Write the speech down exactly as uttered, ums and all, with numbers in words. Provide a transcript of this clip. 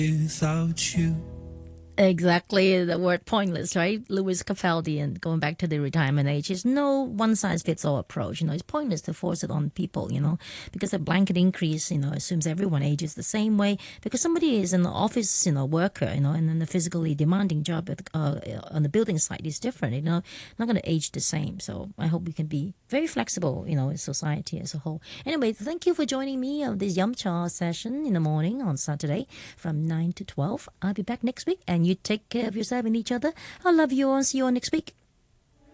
without you. Exactly, the word pointless, right? Louis Capaldi, and going back to the retirement age, is no one size fits all approach. You know, it's pointless to force it on people, you know, because a blanket increase, you know, assumes everyone ages the same way. Because somebody is an office, you know, worker, you know, and then the physically demanding job at, uh, on the building site is different, you know, not going to age the same. So I hope we can be very flexible, you know, in society as a whole. Anyway, thank you for joining me on this Yum Cha session in the morning on Saturday from nine to twelve. I'll be back next week, and you take care of yourself and each other. I love you all. See you all next week.